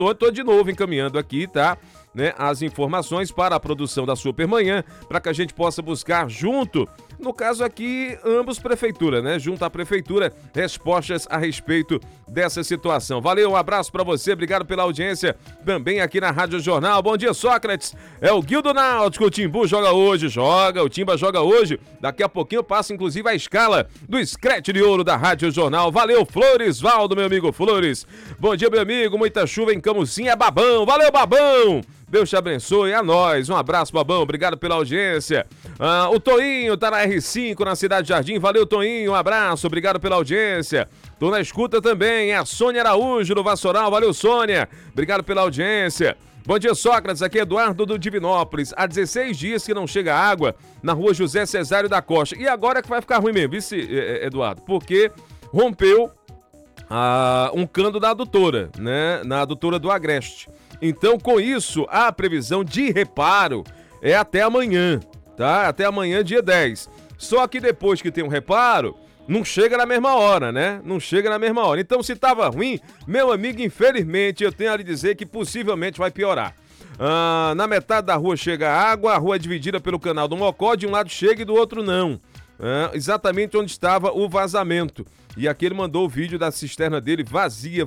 Tô de novo encaminhando aqui, tá? Né, as informações para a produção da Supermanhã, para que a gente possa buscar junto, no caso aqui, ambos prefeitura, né? Junto à prefeitura, respostas a respeito dessa situação. Valeu, um abraço para você, obrigado pela audiência também aqui na Rádio Jornal. Bom dia, Sócrates. É o Guildo Náutico, o Timbu joga hoje, o Timba joga hoje. Daqui a pouquinho eu passo, inclusive, a escala do Scratch de Ouro da Rádio Jornal. Valeu, Flores, Valdo, meu amigo Flores. Bom dia, meu amigo, muita chuva em Camusim, é Babão. Valeu, Babão. Deus te abençoe, a nós. Um abraço, Babão, obrigado pela audiência. O Toinho tá na R5, na Cidade Jardim. Valeu, Toinho, um abraço, obrigado pela audiência. Tô na escuta também, é a Sônia Araújo, do Vassoural. Valeu, Sônia, obrigado pela audiência. Bom dia, Sócrates, aqui é Eduardo do Divinópolis. Há 16 dias que não chega água na rua José Cesário da Costa. E agora é que vai ficar ruim mesmo, vice, Eduardo? Porque rompeu um cano da adutora, né? Na adutora do Agreste. Então, com isso, a previsão de reparo é até amanhã, tá? Até amanhã, dia 10. Só que depois que tem um reparo, não chega na mesma hora, né? Não chega na mesma hora. Então, se tava ruim, meu amigo, infelizmente, eu tenho a lhe dizer que possivelmente vai piorar. Na metade da rua chega água, a rua é dividida pelo canal do Mocó, de um lado chega e do outro não. Exatamente onde estava o vazamento. E aqui ele mandou o vídeo da cisterna dele vazia.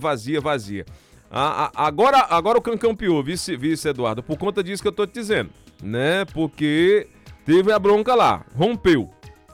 Agora o cancão piou, vice Eduardo, por conta disso que eu tô te dizendo, né? Porque teve a bronca lá, rompeu,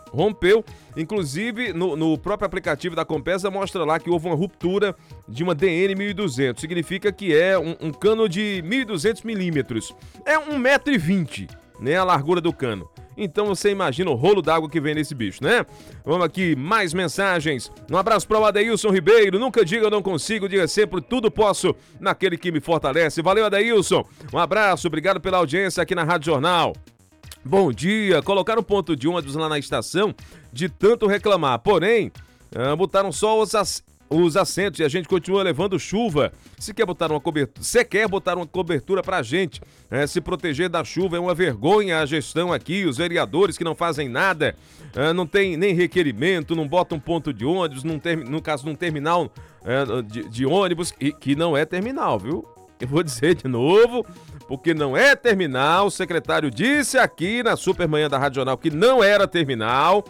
inclusive no próprio aplicativo da Compesa mostra lá que houve uma ruptura de uma DN 1200, significa que é um cano de 1.200 milímetros, é 1,20 m, né, a largura do cano. Então você imagina o rolo d'água que vem nesse bicho, né? Vamos aqui, mais mensagens. Um abraço para o Adeilson Ribeiro. Nunca diga eu não consigo, diga sempre tudo posso naquele que me fortalece. Valeu, Adeilson. Um abraço, obrigado pela audiência aqui na Rádio Jornal. Bom dia. Colocaram ponto de ônibus lá na estação de tanto reclamar. Porém, botaram só os assentos e a gente continua levando chuva. Se quer botar uma cobertura pra gente, se proteger da chuva, é uma vergonha a gestão aqui, os vereadores que não fazem nada, não tem nem requerimento, não botam ponto de ônibus, no caso num terminal de ônibus, que não é terminal, viu? Eu vou dizer de novo, porque não é terminal, o secretário disse aqui na Supermanhã da Rádio Jornal que não era terminal,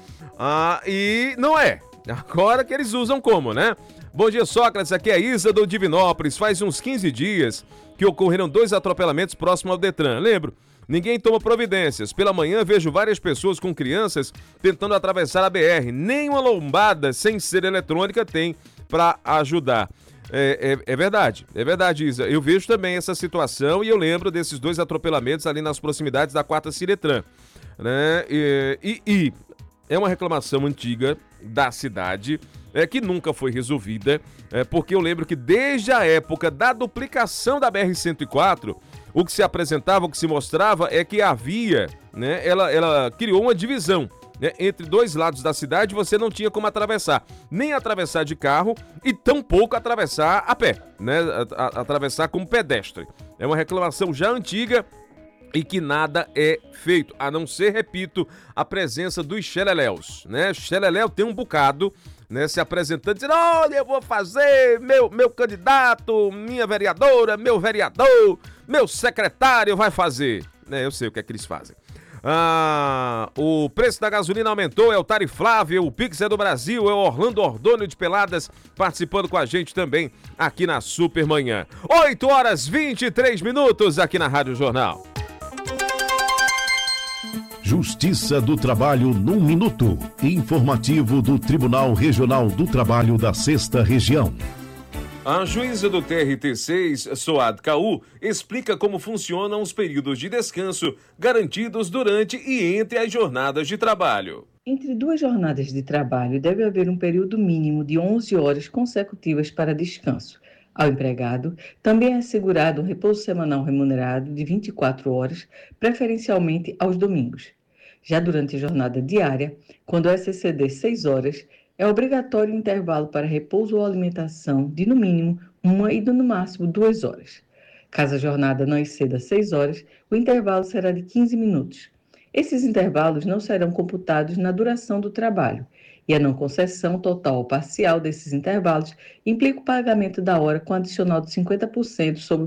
e não é. Agora que eles usam como, né? Bom dia, Sócrates, aqui é a Isa do Divinópolis. Faz uns 15 dias que ocorreram 2 atropelamentos próximo ao Detran. Lembro, ninguém toma providências. Pela manhã vejo várias pessoas com crianças tentando atravessar a BR. Nem uma lombada sem ser eletrônica tem para ajudar. É verdade, Isa. Eu vejo também essa situação e eu lembro desses 2 atropelamentos ali nas proximidades da 4ª Ciretran, né? E é uma reclamação antiga da cidade, que nunca foi resolvida, porque eu lembro que desde a época da duplicação da BR-104, o que se apresentava, o que se mostrava é que havia, né, ela criou uma divisão, né, entre 2 lados da cidade, você não tinha como atravessar, nem atravessar de carro e tampouco atravessar a pé, né, atravessar como pedestre. É uma reclamação já antiga, e que nada é feito, a não ser, repito, a presença dos xeleléus, né? Xeleléu tem um bocado, né, se apresentando, dizendo, olha, eu vou fazer, meu candidato, minha vereadora, meu vereador, meu secretário vai fazer. Eu sei o que é que eles fazem. O preço da gasolina aumentou, é o Tariflável, o Pix é do Brasil, é o Orlando Ordônio de Peladas participando com a gente também aqui na Supermanhã. 8h23 aqui na Rádio Jornal. Justiça do Trabalho num minuto. Informativo do Tribunal Regional do Trabalho da 6ª Região. A juíza do TRT6, Soad Caú, explica como funcionam os períodos de descanso garantidos durante e entre as jornadas de trabalho. Entre 2 jornadas de trabalho deve haver um período mínimo de 11 horas consecutivas para descanso. Ao empregado, também é assegurado um repouso semanal remunerado de 24 horas, preferencialmente aos domingos. Já durante a jornada diária, quando essa exceder 6 horas, é obrigatório intervalo para repouso ou alimentação de, no mínimo, 1 e no máximo 2 horas. Caso a jornada não exceda 6 horas, o intervalo será de 15 minutos. Esses intervalos não serão computados na duração do trabalho, e a não concessão total ou parcial desses intervalos implica o pagamento da hora com adicional de 50% sobre